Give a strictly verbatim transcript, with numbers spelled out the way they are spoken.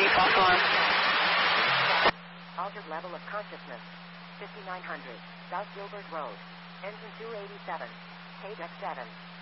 eighty, false alarm. Altered level of consciousness. fifty-nine hundred, South Gilbert Road. Engine two eighty-seven. K D E C seven.